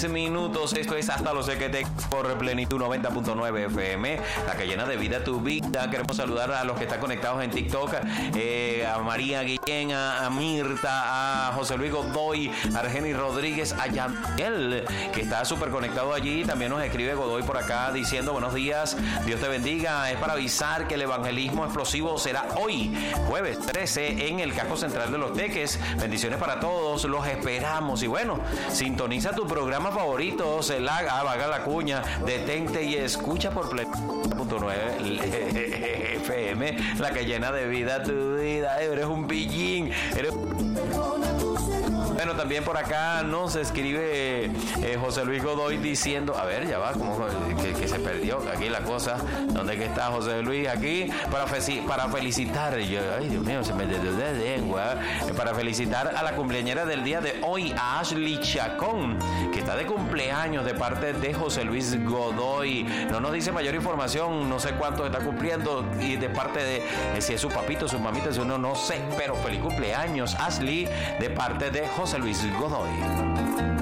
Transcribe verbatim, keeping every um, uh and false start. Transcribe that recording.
diez minutos. Esto es Hasta los Equete por Plenitud noventa punto nueve F M, la que llena de vida tu vida. Queremos saludar a los que están conectados en TikTok, eh, a María Guillén, a, a Mirta, a José Luis Godoy, a Argeni Rodríguez, a Yandel, que está súper conectado allí. También nos escribe Godoy por acá diciendo buenos días, Dios te bendiga. Es para avisar que el evangelismo explosivo será hoy, jueves trece, en el casco central de Los Teques. Bendiciones para todos, los esperamos. Y bueno, sintoniza tu programa favorito, se la haga la cuña, detente y escucha por Plenitud punto nueve F M, la que llena de vida tu vida. Eres un pillín, eres... Bueno, también por acá nos escribe eh, José Luis Godoy diciendo, a ver, ya va, como que, que se perdió aquí la cosa. ¿Dónde que está José Luis? Aquí para, fe- para felicitar, yo, ay Dios mío, se me desde de lengua, eh, para felicitar a la cumpleañera del día de hoy, a Ashley Chacón, que está de cumpleaños de parte de José Luis Godoy. No nos dice mayor información, no sé cuánto está cumpliendo y de parte de, eh, si es su papito, su mamita, si uno no sé, pero feliz cumpleaños, Ashley, de parte de José Luis Godoy.